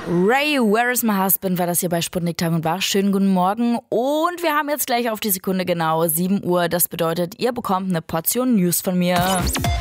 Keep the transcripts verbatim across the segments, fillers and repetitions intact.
Ray, Where is my husband, war das hier bei Sputnik Tag und Wach. Schönen guten Morgen und wir haben jetzt gleich auf die Sekunde genau sieben Uhr. Das bedeutet, ihr bekommt eine Portion News von mir. M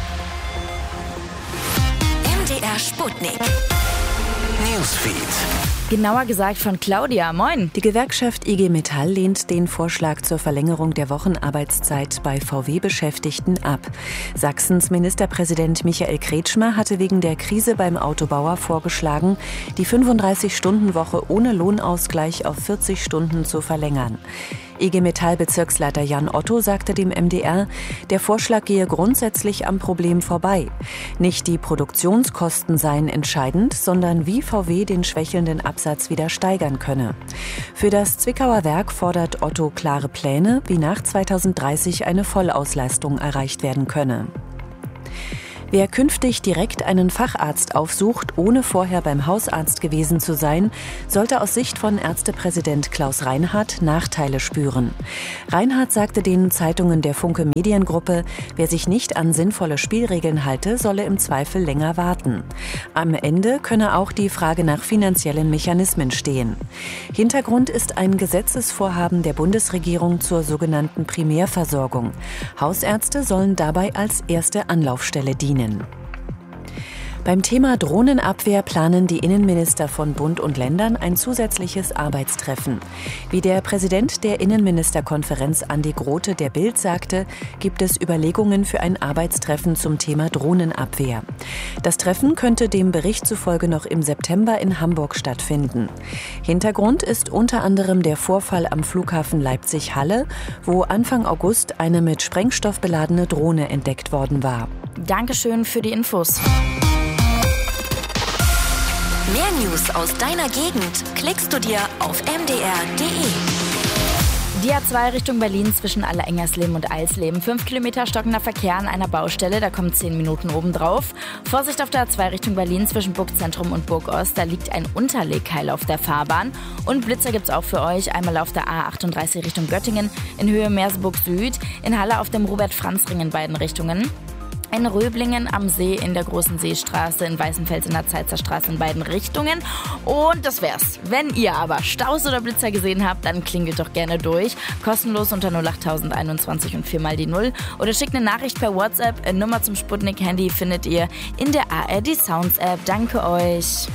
D R Sputnik Newsfeed. Genauer gesagt von Claudia. Moin. Die Gewerkschaft I G Metall lehnt den Vorschlag zur Verlängerung der Wochenarbeitszeit bei V W-Beschäftigten ab. Sachsens Ministerpräsident Michael Kretschmer hatte wegen der Krise beim Autobauer vorgeschlagen, die fünfunddreißig-Stunden-Woche ohne Lohnausgleich auf vierzig Stunden zu verlängern. I G Metall-Bezirksleiter Jan Otto sagte dem M D R, der Vorschlag gehe grundsätzlich am Problem vorbei. Nicht die Produktionskosten seien entscheidend, sondern wie V W den schwächelnden Absatz wieder steigern könne. Für das Zwickauer Werk fordert Otto klare Pläne, wie nach zweitausenddreißig eine Vollauslastung erreicht werden könne. Wer künftig direkt einen Facharzt aufsucht, ohne vorher beim Hausarzt gewesen zu sein, sollte aus Sicht von Ärztepräsident Klaus Reinhardt Nachteile spüren. Reinhardt sagte den Zeitungen der Funke Mediengruppe, wer sich nicht an sinnvolle Spielregeln halte, solle im Zweifel länger warten. Am Ende könne auch die Frage nach finanziellen Mechanismen stehen. Hintergrund ist ein Gesetzesvorhaben der Bundesregierung zur sogenannten Primärversorgung. Hausärzte sollen dabei als erste Anlaufstelle dienen. Beim Thema Drohnenabwehr planen die Innenminister von Bund und Ländern ein zusätzliches Arbeitstreffen. Wie der Präsident der Innenministerkonferenz Andi Grote der Bild sagte, gibt es Überlegungen für ein Arbeitstreffen zum Thema Drohnenabwehr. Das Treffen könnte dem Bericht zufolge noch im September in Hamburg stattfinden. Hintergrund ist unter anderem der Vorfall am Flughafen Leipzig-Halle, wo Anfang August eine mit Sprengstoff beladene Drohne entdeckt worden war. Dankeschön für die Infos. Mehr News aus deiner Gegend klickst du dir auf m d r punkt d e. Die A zwei Richtung Berlin zwischen Aller-Engersleben und Eisleben. Fünf Kilometer stockender Verkehr an einer Baustelle, da kommen zehn Minuten obendrauf. Vorsicht auf der A zwei Richtung Berlin zwischen Burgzentrum und Burgost, da liegt ein Unterlegkeil auf der Fahrbahn. Und Blitzer gibt's auch für euch, einmal auf der A achtunddreißig Richtung Göttingen in Höhe Merseburg Süd, in Halle auf dem Robert-Franz-Ring in beiden Richtungen. In Röblingen am See in der Großen Seestraße, in Weißenfels in der Zeitzer Straße in beiden Richtungen. Und das wär's. Wenn ihr aber Staus oder Blitzer gesehen habt, dann klingelt doch gerne durch. Kostenlos unter null acht einundzwanzig und viermal die Null. Oder schickt eine Nachricht per WhatsApp. Nummer zum Sputnik-Handy findet ihr in der A R D Sounds App. Danke euch.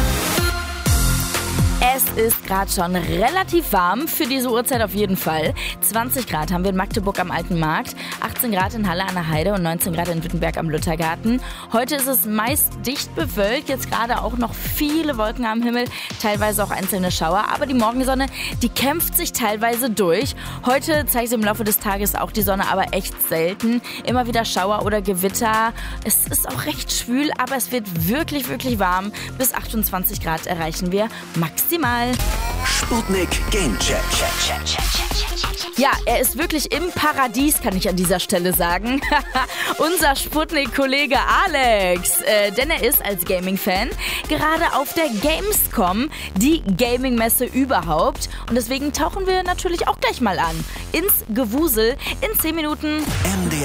Es ist gerade schon relativ warm, für diese Uhrzeit auf jeden Fall. zwanzig Grad haben wir in Magdeburg am Alten Markt, achtzehn Grad in Halle an der Heide und neunzehn Grad in Wittenberg am Luthergarten. Heute ist es meist dicht bewölkt, jetzt gerade auch noch viele Wolken am Himmel, teilweise auch einzelne Schauer. Aber die Morgensonne, die kämpft sich teilweise durch. Heute zeigt sie im Laufe des Tages auch die Sonne, aber echt selten. Immer wieder Schauer oder Gewitter. Es ist auch recht schwül, aber es wird wirklich, wirklich warm. Bis achtundzwanzig Grad erreichen wir maximal. Sputnik Gamecheck. Ja, er ist wirklich im Paradies, kann ich an dieser Stelle sagen. Unser Sputnik-Kollege Alex. Äh, denn er ist als Gaming-Fan gerade auf der Gamescom, die Gaming-Messe überhaupt. Und deswegen tauchen wir natürlich auch gleich mal an. Ins Gewusel in zehn Minuten. M D